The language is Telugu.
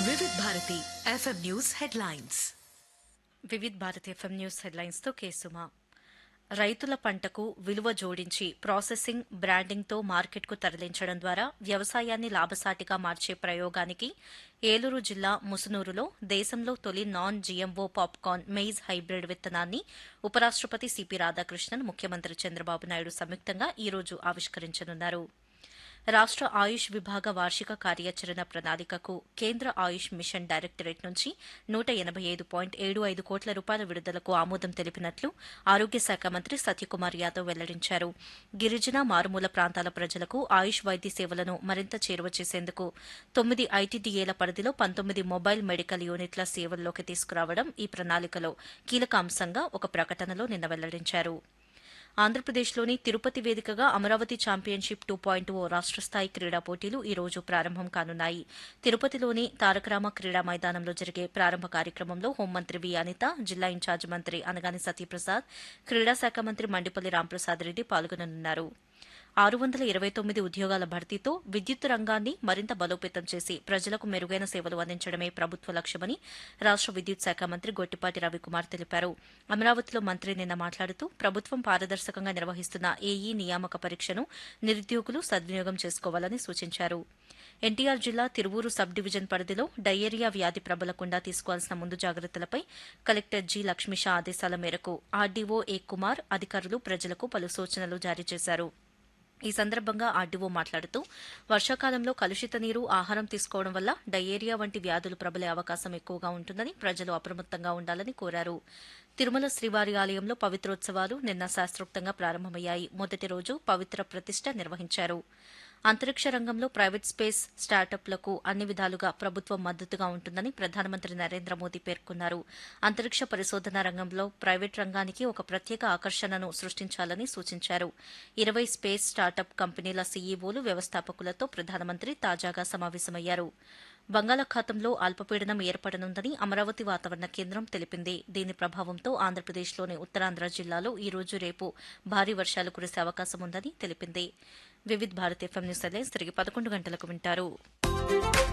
వివిధ Bharati FM news headlines. Vividh Bharat FM news హెడ్లైన్స్తో కేసుమా. రైతుల పంటకు విలువ జోడించి ప్రాసెసింగ్, బ్రాండింగ్తో మార్కెట్కు తరలించడం ద్వారా వ్యవసాయాన్ని లాభసాటిగా మార్చే ప్రయోగానికి ఏలూరు జిల్లా ముసునూరులో దేశంలో తొలి non GMO popcorn maize hybrid విత్తనాన్ని ఉపరాష్టపతి సిపి రాధాకృష్ణన్, ముఖ్యమంత్రి చంద్రబాబు నాయుడు సంయుక్తంగా ఈ రోజు ఆవిష్కరించనున్నారు. రాష్ట ఆయుష్ విభాగ వార్షిక కార్యాచరణ ప్రణాళికకు కేంద్ర ఆయుష్ మిషన్ డైరెక్టరేట్ నుంచి 185.75 కోట్ల రూపాయల విడుదలకు ఆమోదం తెలిపినట్లు ఆరోగ్య శాఖ మంత్రి సత్యకుమార్ యాదవ్ వెల్లడించారు. గిరిజన, మారుమూల ప్రాంతాల ప్రజలకు ఆయుష్ వైద్య సేవలను మరింత చేరువ చేసేందుకు 9 ఐటీడీఏల పరిధిలో 19 మొబైల్ మెడికల్ యూనిట్ల సేవల్లోకి తీసుకురావడం ఈ ప్రణాళికలో కీలక అంశంగా ఒక ప్రకటనలో నిన్న వెల్లడించారు. ఆంధ్రప్రదేశ్లోని తిరుపతి వేదికగా అమరావతి ఛాంపియన్షిప్ 2.0 రాష్ట స్థాయి క్రీడా పోటీలు ఈ రోజు ప్రారంభం కానున్నాయి. తిరుపతిలోని తారకరామ క్రీడా మైదానంలో జరిగే ప్రారంభ కార్యక్రమంలో హోంమంత్రి వి అనిత, జిల్లా ఇన్ఛార్జి మంత్రి అనగాని సత్యప్రసాద్, క్రీడా శాఖ మంత్రి మండిపల్లి రాంప్రసాద్ రెడ్డి పాల్గొననున్నారు. 629 ఉద్యోగాల భర్తీతో విద్యుత్ రంగాన్ని మరింత బలోపేతం చేసి ప్రజలకు మెరుగైన సేవలు అందించడమే ప్రభుత్వ లక్ష్యమని రాష్ట విద్యుత్ శాఖ మంత్రి గొట్టిపాటి రవికుమార్ తెలిపారు. అమరావతిలో మంత్రి నిన్న మాట్లాడుతూ ప్రభుత్వం పారదర్శకంగా నిర్వహిస్తున్న ఏఈ నియామక పరీక్షను నిరుద్యోగులు సద్వినియోగం చేసుకోవాలని సూచించారు. ఎన్టీఆర్ జిల్లా తిరువూరు సబ్ డివిజన్ పరిధిలో డయేరియా వ్యాధి ప్రబలకుండా తీసుకోవాల్సిన ముందు జాగ్రత్తలపై కలెక్టర్ జి లక్ష్మీషా ఆదేశాల మేరకు ఆర్డీఓ ఏ కుమార్ అధికారులు ప్రజలకు పలు సూచనలు జారీ చేశారు. ఈ సందర్భంగా ఆర్డీఓ మాట్లాడుతూ వర్షాకాలంలో కలుషిత నీరు, ఆహారం తీసుకోవడం వల్ల డయేరియా వంటి వ్యాధులు ప్రబలే అవకాశం ఎక్కువగా ఉంటుందని ప్రజలు అప్రమత్తంగా ఉండాలని కోరారు. తిరుమల శ్రీవారి ఆలయంలో పవిత్రోత్సవాలు నిన్న శాస్త్రోక్తంగా ప్రారంభమయ్యాయి. మొదటి రోజు పవిత్ర ప్రతిష్ఠ నిర్వహించారు. అంతరిక్ష రంగంలో ప్రైవేట్ స్పేస్ స్టార్టప్లకు అన్ని విధాలుగా ప్రభుత్వం మద్దతుగా ఉంటుందని ప్రధానమంత్రి నరేంద్ర మోదీ పేర్కొన్నారు. అంతరిక్ష పరిశోధన రంగంలో ప్రైవేట్ రంగానికి ఒక ప్రత్యేక ఆకర్షణను సృష్టించాలని సూచించారు. 20 స్పేస్ స్టార్టప్ కంపెనీల సీఈఓలు, వ్యవస్థాపకులతో ప్రధానమంత్రి తాజాగా సమావేశమయ్యారు. బంగాళాఖాతంలో అల్పపీడనం ఏర్పడనుందని అమరావతి వాతావరణ కేంద్రం తెలిపింది. దీని ప్రభావంతో ఆంధ్రప్రదేశ్లోని ఉత్తరాంధ్ర జిల్లాలో ఈ రోజు, రేపు భారీ వర్షాలు కురిసే అవకాశం ఉందని తెలిపింది. Vividh Bharat FM news headlines తిరిగి 11 గంటలకు వింటారు.